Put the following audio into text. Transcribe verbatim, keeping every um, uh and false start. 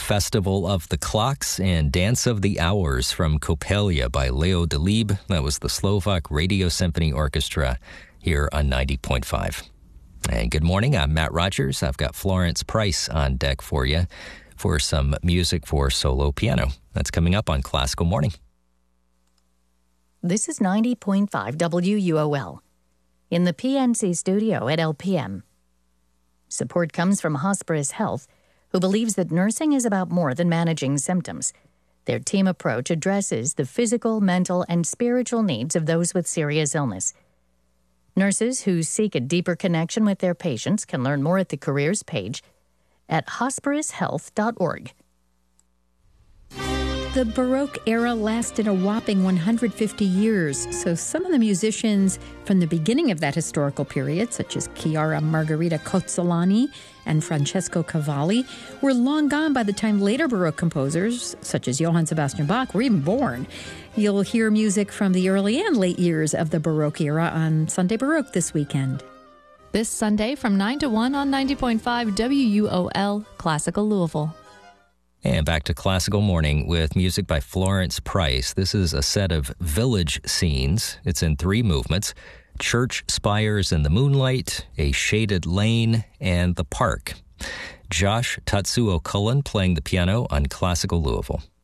Festival of the Clocks and Dance of the Hours from Coppelia by Leo Delibes. That was the Slovak Radio Symphony Orchestra here on ninety point five. And good morning, I'm Matt Rogers. I've got Florence Price on deck for you for some music for solo piano. That's coming up on Classical Morning. This is ninety point five W U O L. In the P N C studio at L P M. Support comes from Hospice Health, who believes that nursing is about more than managing symptoms. Their team approach addresses the physical, mental, and spiritual needs of those with serious illness. Nurses who seek a deeper connection with their patients can learn more at the careers page at hospice health dot org. The Baroque era lasted a whopping one hundred fifty years, so some of the musicians from the beginning of that historical period, such as Chiara Margherita Cozzolani and Francesco Cavalli, were long gone by the time later Baroque composers, such as Johann Sebastian Bach, were even born. You'll hear music from the early and late years of the Baroque era on Sunday Baroque this weekend. This Sunday from nine to one on ninety point five W U O L, Classical Louisville. And back to Classical Morning with music by Florence Price. This is a set of village scenes. It's in three movements: church spires in the moonlight, a shaded lane, and the park. Josh Tatsuo Cullen playing the piano on Classical Louisville.